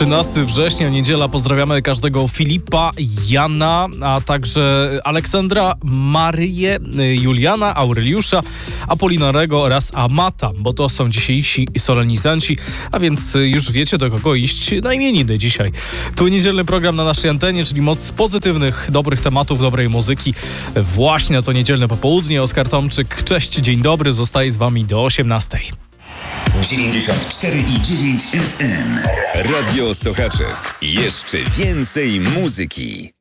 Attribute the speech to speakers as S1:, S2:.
S1: 13 września, niedziela. Pozdrawiamy każdego Filipa, Jana, a także Aleksandra, Maryję, Juliana, Aureliusza, Apolinarego oraz Amata, bo to są dzisiejsi solenizanci, a więc już wiecie, do kogo iść na imieniny dzisiaj. Tu niedzielny program na naszej antenie, czyli moc pozytywnych, dobrych tematów, dobrej muzyki. Właśnie na to niedzielne popołudnie. Oskar Tomczyk, cześć, dzień dobry, zostaje z wami do 18.
S2: 94,9 FM. Radio Sochaczew. Jeszcze więcej muzyki.